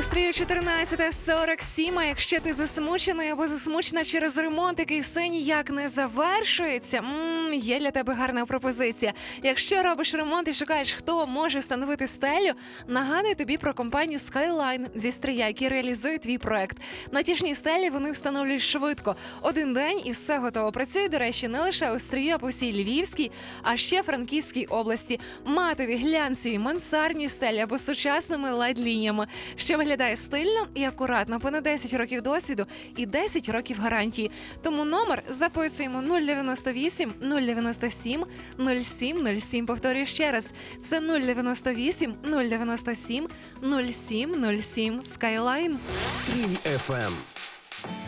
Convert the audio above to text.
Стрію 14:47, а якщо ти засмучений або засмучена через ремонт, який все ніяк не завершується, є для тебе гарна пропозиція. Якщо робиш ремонт і шукаєш, хто може встановити стелю, нагадую тобі про компанію Skyline зі Стрия, які реалізують твій проект. Натяжні стелі вони встановлюють швидко. Один день і все готово. Працює, до речі, не лише у Стрию, а по всій Львівській, а ще Франківській області. Матові, глянцеві, мансардні стелі або сучасними LED-лініями, що виглядає стильно і акуратно, понад 10 років досвіду і 10 років гарантії. Тому номер записуємо 098 097 0707. Повторюю ще раз, це 098 097 0707. Skyline. Стрій FM.